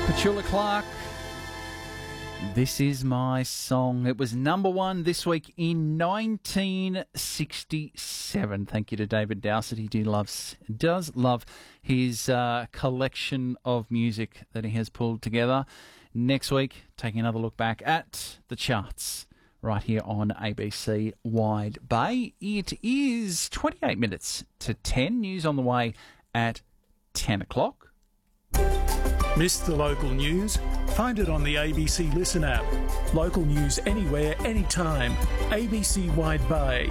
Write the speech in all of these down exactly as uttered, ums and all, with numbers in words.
Petula Clark, This Is My Song. It was number one this week in nineteen sixty-seven. Thank you to David Dowsett. He do loves, does love his uh, collection of music that he has pulled together. Next week, taking another look back at the charts right here on A B C Wide Bay. It is twenty-eight minutes to ten. News on the way at ten o'clock. Missed the local news? Find it on the A B C Listen app. Local news anywhere, anytime. A B C Wide Bay.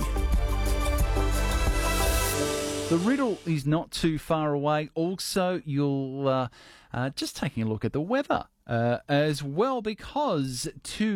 The riddle is not too far away. Also, you'll uh, uh, just taking a look at the weather uh, as well, because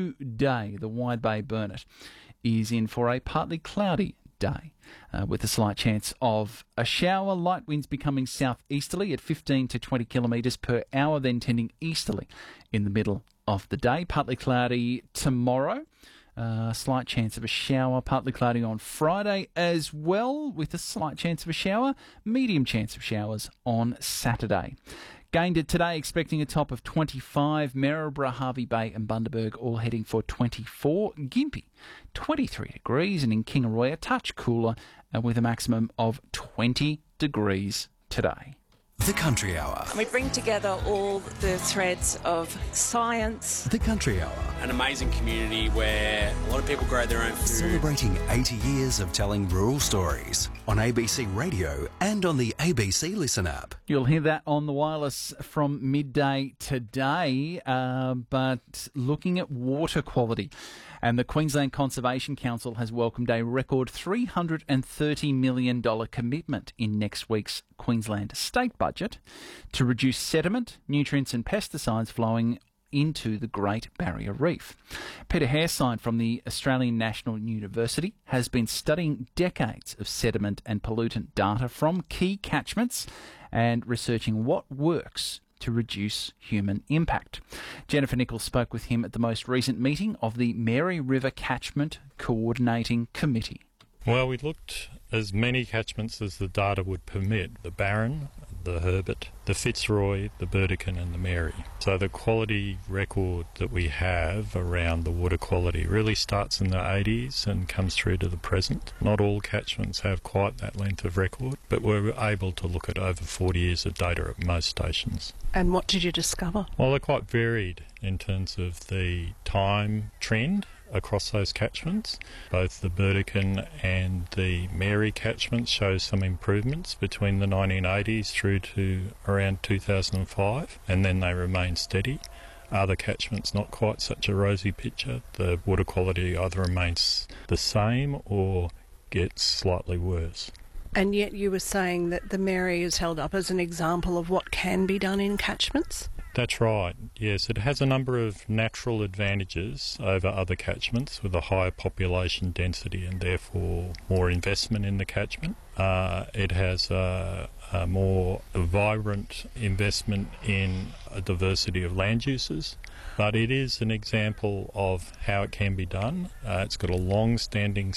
today the Wide Bay Burnett is in for a partly cloudy day uh, with a slight chance of a shower. Light winds becoming southeasterly at fifteen to twenty kilometres per hour, then tending easterly in the middle of the day. Partly cloudy tomorrow. Uh, slight chance of a shower. Partly cloudy on Friday as well, with a slight chance of a shower. Medium chance of showers on Saturday. Gained today, expecting a top of twenty-five. Maryborough, Hervey Bay and Bundaberg all heading for twenty-four. Gympie, twenty-three degrees. And in Kingaroy, a touch cooler uh, with a maximum of twenty degrees today. The Country Hour. We bring together all the threads of science. The Country Hour. An amazing community where a lot of people grow their own food. Celebrating eighty years of telling rural stories on A B C Radio and on the A B C Listen app. You'll hear that on the wireless from midday today, uh, but looking at water quality. And the Queensland Conservation Council has welcomed a record three hundred thirty million dollars commitment in next week's Queensland state budget to reduce sediment, nutrients and pesticides flowing into the Great Barrier Reef. Peter Hairside from the Australian National University has been studying decades of sediment and pollutant data from key catchments and researching what works to reduce human impact. Jennifer Nichols spoke with him at the most recent meeting of the Mary River Catchment Coordinating Committee. Well, we looked as many catchments as the data would permit: the Barron, the Herbert, the Fitzroy, the Burdekin and the Mary. So the quality record that we have around the water quality really starts in the eighties and comes through to the present. Not all catchments have quite that length of record, but we're able to look at over forty years of data at most stations. And what did you discover? Well, they're quite varied in terms of the time trend across those catchments. Both the Burdekin and the Mary catchments show some improvements between the nineteen eighties through to around two thousand five, and then they remain steady. Other catchments, not quite such a rosy picture. The water quality either remains the same or gets slightly worse. And yet you were saying that the Mary is held up as an example of what can be done in catchments? That's right, yes. It has a number of natural advantages over other catchments with a higher population density and therefore more investment in the catchment. Uh, it has a, a more vibrant investment in a diversity of land uses, but it is an example of how it can be done. Uh, it's got a long-standing